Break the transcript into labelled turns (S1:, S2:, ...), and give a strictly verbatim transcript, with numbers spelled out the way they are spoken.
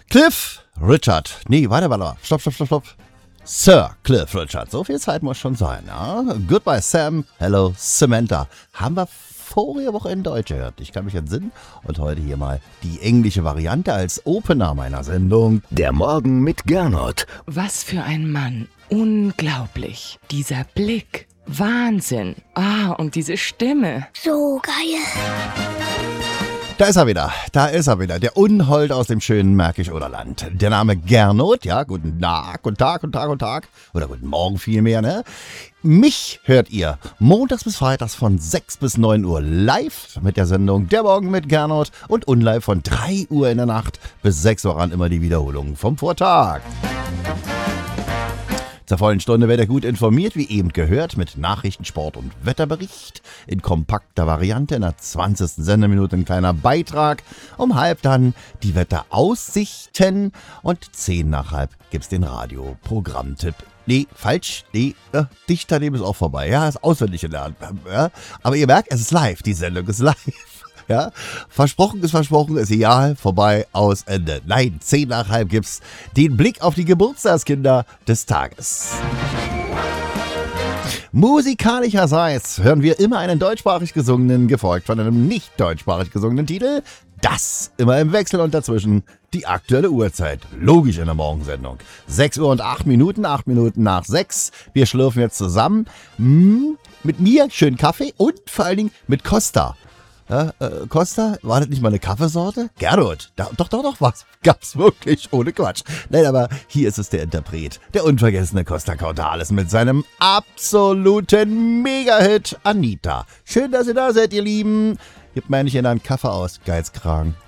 S1: Cliff Richard. Nee, warte, warte. Stopp, stopp, stopp, stopp. Sir Cliff Richard. So viel Zeit muss schon sein. Ja? Goodbye Sam. Hello Samantha. Haben wir vorige Woche in Deutsch gehört. Ich kann mich entsinnen. Und heute hier mal die englische Variante als Opener meiner Sendung.
S2: Der Morgen mit Gernot.
S3: Was für ein Mann. Unglaublich. Dieser Blick. Wahnsinn. Ah, und diese Stimme.
S4: So geil.
S1: Da ist er wieder, da ist er wieder, der Unhold aus dem schönen Märkisch-Oderland. Der Name Gernot, ja, guten Tag, guten Tag, guten Tag, guten Tag, oder guten Morgen vielmehr, ne? Mich hört ihr montags bis freitags von sechs bis neun Uhr live mit der Sendung Der Morgen mit Gernot und unlive von drei Uhr in der Nacht bis sechs Uhr an immer die Wiederholung vom Vortag. Zur vollen Stunde werdet ihr gut informiert, wie eben gehört, mit Nachrichten, Sport und Wetterbericht in kompakter Variante. In der zwanzigsten Sendeminute ein kleiner Beitrag. Um halb dann die Wetteraussichten und zehn nach halb gibt's den Radioprogrammtipp. Nee, falsch. Nee, äh, dicht daneben ist auch vorbei. Ja, ist auswendig gelernt. Ja, aber ihr merkt, es ist live. Die Sendung ist live. Ja, versprochen ist versprochen, ist egal, vorbei, aus, Ende. Nein, zehn nach halb gibt's den Blick auf die Geburtstagskinder des Tages. Musikalischerseits hören wir immer einen deutschsprachig gesungenen, gefolgt von einem nicht deutschsprachig gesungenen Titel. Das immer im Wechsel und dazwischen die aktuelle Uhrzeit. Logisch in der Morgensendung. sechs Uhr und acht Minuten, acht Minuten nach sechs. Wir schlürfen jetzt zusammen. Hm, mit mir schön Kaffee und vor allen Dingen mit Costa. Ja, äh, Costa, war das nicht mal eine Kaffeesorte? Gernot, da, doch, doch, doch, was? Gab's wirklich, ohne Quatsch. Nein, aber hier ist es der Interpret, der unvergessene Costa Cordalis mit seinem absoluten Mega-Hit Anita. Schön, dass ihr da seid, ihr Lieben. Gebt mir nicht in einen Kaffee aus, Geizkragen.